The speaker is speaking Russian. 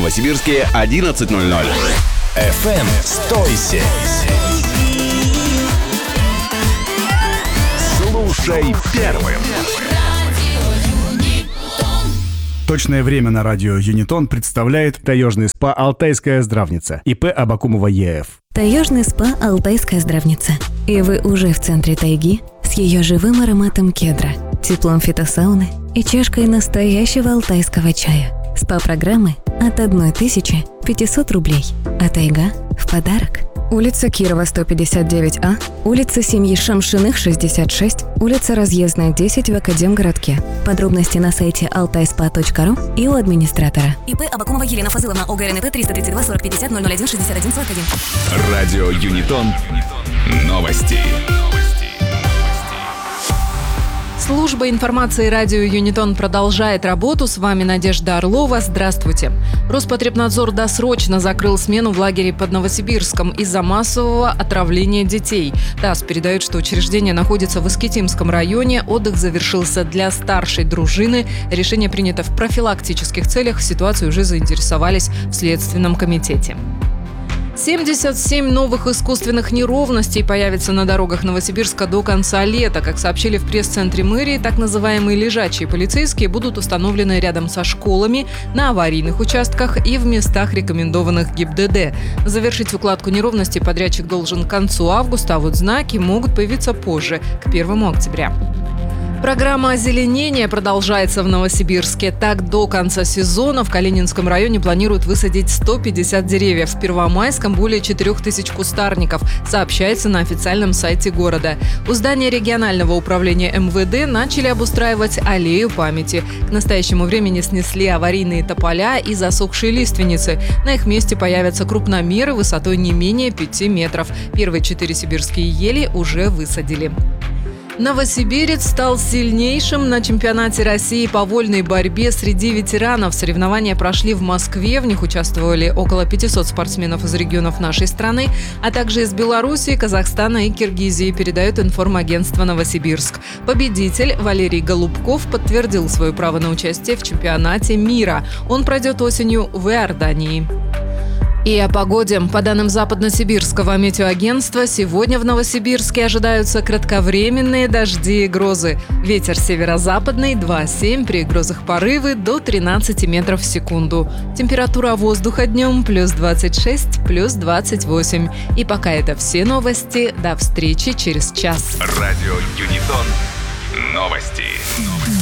Новосибирске 11:00. FM 107. Слушай первым. Точное время на радио Юнитон представляет таежный СПА «Алтайская здравница» ИП Абакумова ЕФ. Таежный СПА «Алтайская здравница». И вы уже в центре тайги с ее живым ароматом кедра, теплом фитосауны и чашкой настоящего алтайского чая. СПА-программы от 1500 рублей, а тайга в подарок. Улица Кирова, 159А, улица семьи Шамшиных, 66, улица Разъездная, 10 в Академгородке. Подробности на сайте altaispa.ru и у администратора. ИП Абакумова Елена Фазыловна, ОГРНП 332 40 50 001 61 41. Радио Юнитон. Новости. Служба информации радио Юнитон продолжает работу. С вами Надежда Орлова. Здравствуйте. Роспотребнадзор досрочно закрыл смену в лагере под Новосибирском из-за массового отравления детей. ТАСС передает, что учреждение находится в Искитимском районе. Отдых завершился для старшей дружины. Решение принято в профилактических целях. Ситуацией уже заинтересовались в Следственном комитете. 77 новых искусственных неровностей появится на дорогах Новосибирска до конца лета. Как сообщили в пресс-центре мэрии, так называемые лежачие полицейские будут установлены рядом со школами, на аварийных участках и в местах, рекомендованных ГИБДД. Завершить укладку неровностей подрядчик должен к концу августа, а вот знаки могут появиться позже, к 1 октября. Программа озеленения продолжается в Новосибирске. Так, до конца сезона в Калининском районе планируют высадить 150 деревьев. В Первомайском более 4000 кустарников, сообщается на официальном сайте города. У здания регионального управления МВД начали обустраивать аллею памяти. К настоящему времени снесли аварийные тополя и засохшие лиственницы. На их месте появятся крупномеры высотой не менее 5 метров. Первые 4 сибирские ели уже высадили. Новосибирец стал сильнейшим на чемпионате России по вольной борьбе среди ветеранов. Соревнования прошли в Москве. В них участвовали около 500 спортсменов из регионов нашей страны, а также из Белоруссии, Казахстана и Киргизии, передает информагентство «Новосибирск». Победитель Валерий Голубков подтвердил свое право на участие в чемпионате мира. Он пройдет осенью в Иордании. И о погоде. По данным Западносибирского метеоагентства, сегодня в Новосибирске ожидаются кратковременные дожди и грозы. Ветер северо-западный 2,7, при грозах порывы до 13 метров в секунду. Температура воздуха днем плюс 26, плюс 28. И пока это все новости. До встречи через час. Радио Юнитон. Новости.